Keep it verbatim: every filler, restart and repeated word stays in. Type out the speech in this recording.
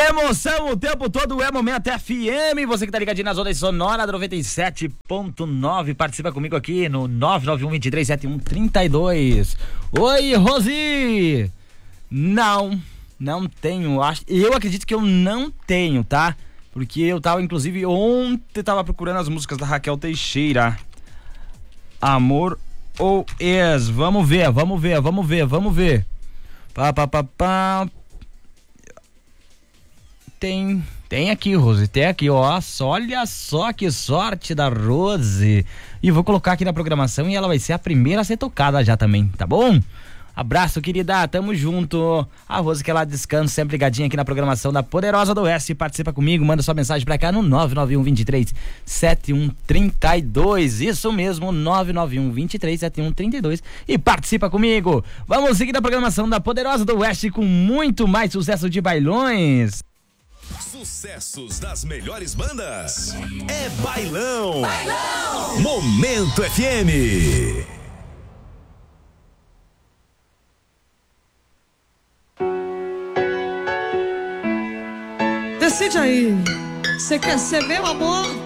Emoção o tempo todo, é Momento F M. Você que tá ligadinho nas ondas sonoras da noventa e sete ponto nove, participa comigo aqui no nove nove um, dois três sete um, três dois. Oi, Rosi! Não, não tenho. Eu acredito que eu não tenho, tá? Porque eu tava, inclusive, ontem tava procurando as músicas da Raquel Teixeira. Amor ou ex? Vamos ver, vamos ver, vamos ver, vamos ver. Pá, pá, pá, pá. Tem, tem aqui, Rose, tem aqui, ó, olha só que sorte da Rose. E vou colocar aqui na programação e ela vai ser a primeira a ser tocada já também, tá bom? Abraço, querida, tamo junto. A Rose que ela descansa, sempre ligadinha aqui na programação da Poderosa do Oeste. Participa comigo, manda sua mensagem pra cá no nove nove um, dois três sete um, três dois. Isso mesmo, nove nove um, dois três sete um, três dois. E participa comigo. Vamos seguir na programação da Poderosa do Oeste com muito mais sucesso de bailões. Sucessos das melhores bandas. É Bailão. Bailão. Momento F M. Decide aí. Você quer ser meu amor